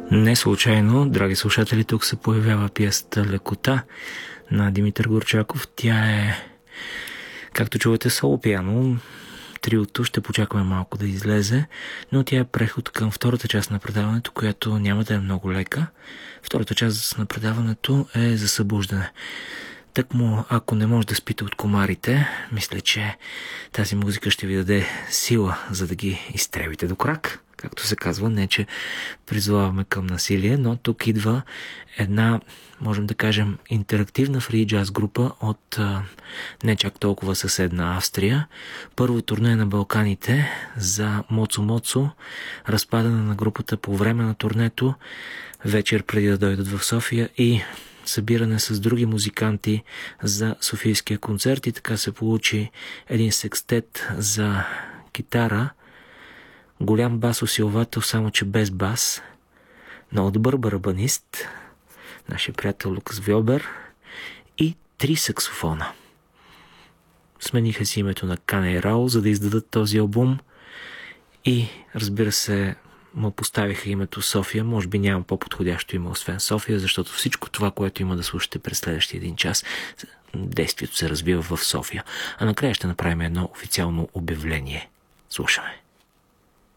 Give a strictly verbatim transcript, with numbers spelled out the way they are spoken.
Не случайно, драги слушатели, тук се появява пиесата "Лекота" на Димитър Горчаков. Тя е, както чувате, соло пиано. Триото ще почакаме малко да излезе, но тя е преход към втората част на предаването, която няма да е много лека. Втората част на предаването е за събуждане. Тъкмо, ако не може да спите от комарите, мисля, че тази музика ще ви даде сила, за да ги изтребите до крак. Както се казва, не че призоваваме към насилие, но тук идва една, можем да кажем, интерактивна фри джаз група от а, не чак толкова съседна Австрия. Първо турне на Балканите за Моцо Моцо, разпадане на групата по време на турнето, вечер преди да дойдат в София и събиране с други музиканти за Софийския концерт, и така се получи един секстет за китара, голям басосилвател, само че без бас, много добър барабанист, нашия приятел Лукас Вьобер, и три саксофона. Смениха си името на Кане и Раул, за да издадат този албум, и разбира се, му поставиха името София. Може би няма по-подходящо име освен София, защото всичко това, което има да слушате през следващия един час, действието се развива в София. А накрая ще направим едно официално обявление. Слушаме.